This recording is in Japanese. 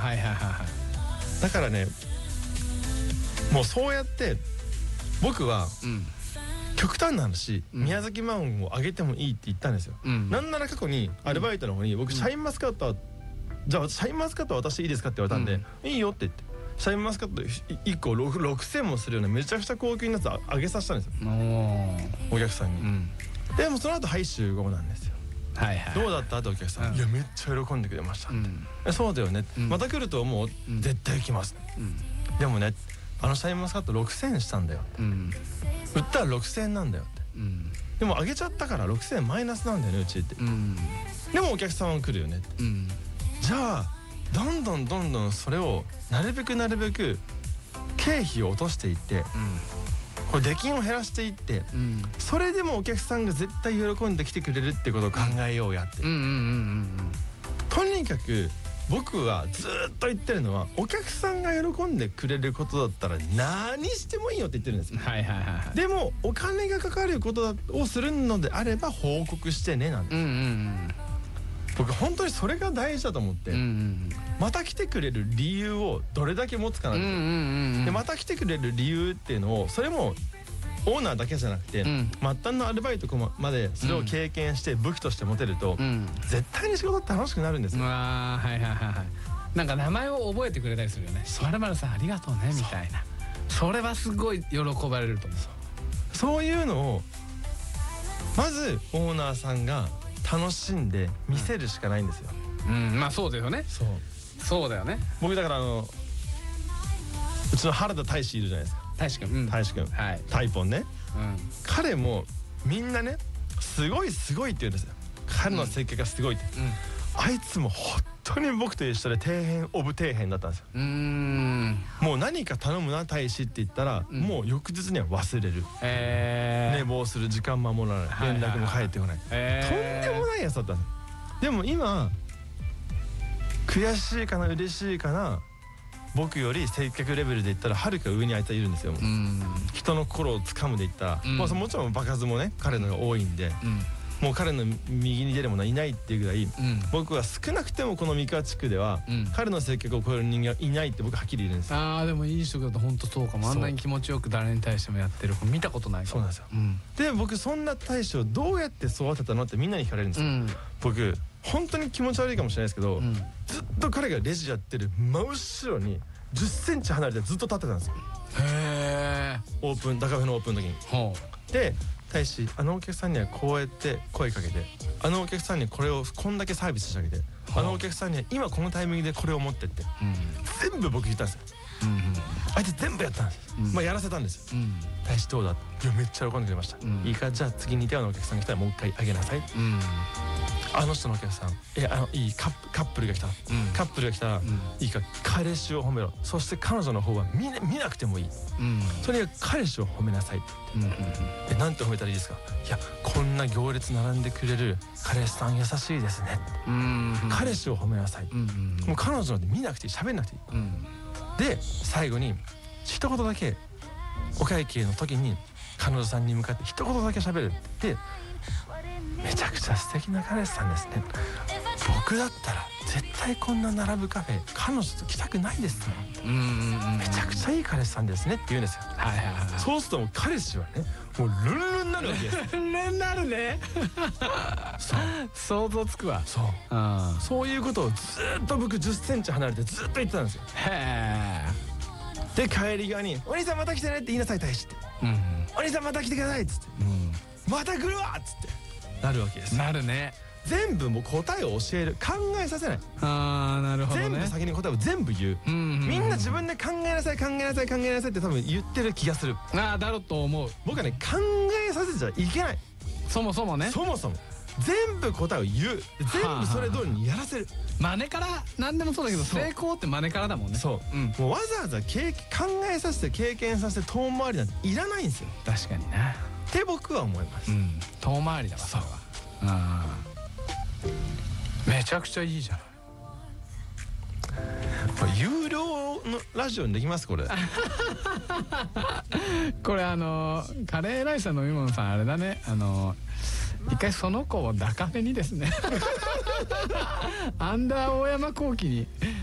はいはいはいはい。 だからね、もうそうやって僕は極端な話、宮崎マンをあげてもいいって言ったんですよ。なんなら過去にアルバイトの方に僕シャインマスカットはじゃあシャインマスカット渡していいですかって言われたんで、いいよって言って、シャインマスカット1個6000もするようなめちゃくちゃ高級なやつあげさせたんですよ、お客さんに。でもその後はい集合なんですよ。どうだったってお客さん、いやめっちゃ喜んでくれましたって。そうだよね、また来ると思う、絶対行きます。でもね、あのシャインマスカット6000円したんだよって、売ったら6000円なんだよって、でもあげちゃったから6000円マイナスなんだよねうちって、でもお客さんは来るよねって。じゃあどんどんそれをなるべく経費を落としていって、これ出禁を減らしていって、それでもお客さんが絶対喜んで来てくれるってことを考えようやって。とにかく僕はずっと言ってるのは、お客さんが喜んでくれることだったら何してもいいよって言ってるんですよ。でもお金がかかることをするのであれば報告してねなんです。僕本当にそれが大事だと思って、また来てくれる理由をどれだけ持つかなんですよ。でまた来てくれる理由っていうのを、それもオーナーだけじゃなくて、末端のアルバイトまでそれを経験して武器として持てると、絶対に仕事って楽しくなるんですよ。 なんか名前を覚えてくれたりするよね。まるまるさんありがとうねみたいな。それはすごい喜ばれると思う。 そういうのをまずオーナーさんが楽しんで見せるしかないんですよ。 まあそうだよね。そうだよね。 僕だからうちの原田大志いるじゃないですか。大志くん、タイポンね。彼もみんなね、すごいって言うんですよ。彼の設計がすごいって。あいつも本当に僕と一緒で底辺オブ底辺だったんですよ。もう何か頼むな大志って言ったら、もう翌日には忘れる、寝坊する、時間守らない、連絡も返ってこない、とんでもないやつだったんです。でも今悔しいかな嬉しいかな、僕より接客レベルで言ったらはるか上にあいつはいるんですよ。人の心を掴むで言ったら、もちろん場数もね彼のが多いんで、もう彼の右に出る者はいないっていうぐらい、僕は少なくてもこの三河地区では彼の接客を超える人間はいないって僕はっきり言うんですよ。 でもいい人だと本当そうかも。あんなに気持ちよく誰に対してもやってる子見たことないかも。 そうなんですよ。で僕そんな大使をどうやって育てたのってみんなに聞かれるんですよ。僕本当に気持ち悪いかもしれないですけど、ずっと彼がレジやってる真後ろに10センチ離れてずっと立ってたんですよ。オープンダカフェのオープンの時に。で大使、あのお客さんにはこうやって声かけて、あのお客さんにこれをこんだけサービスしてあげて、あのお客さんには今このタイミングでこれを持ってって、全部僕言ったんですよ。あいつ全部やったんです。やらせたんですよ。大使どうだって、いやめっちゃ喜んでくれました。いいか、じゃあ次似たようなお客さんが来たらもう一回あげなさい。あの人のお客さん、いいカップルが来た、カップルが来たらいいか、彼氏を褒めろ。そして彼女の方は見なくてもいい、とにかく彼氏を褒めなさいって言って、なんて褒めたらいいですか。いやこんな行列並んでくれる彼氏さん優しいですねって、彼氏を褒めなさい、もう彼女なんて見なくていい、喋んなくていい、で最後に一言だけお会計の時に彼女さんに向かって一言だけ喋るって言って、めちゃくちゃ素敵な彼氏さんですね、僕だったら絶対こんな並ぶカフェ彼女と来たくないですね、めちゃくちゃいい彼氏さんですねって言うんですよ。そうするともう彼氏はね、もうルンルンになるわけです。 ルンルンなるね。想像つくわ。 そういうことをずっと僕10センチ離れてずっと言ってたんですよ。で帰り際に「お兄さんまた来てね」って言いなさい大使って「お兄さんまた来てください」っつって「また来るわ」っつってなるわけです。 なるね。 全部もう答えを教える、考えさせない。 なるほどね。 全部先に答えを全部言う。みんな自分で考えなさい考えなさい考えなさいって多分言ってる気がする。 だろうと思う。 僕はね、考えさせちゃいけない。 そもそもね。 そもそも全部答えを言う。全部それ通りにやらせる。 真似から何でもそうだけど、成功って真似からだもんね。 そう、もうわざわざ考えさせて経験させて遠回りなんていらないんですよ。 確かになって僕は思います。 遠回りだわ。それはめちゃくちゃいいじゃん。 有料のラジオにできますこれ。 これカレーライスさんのみものさんあれだね、一回その子をダカフェにですねアンダー大山後期に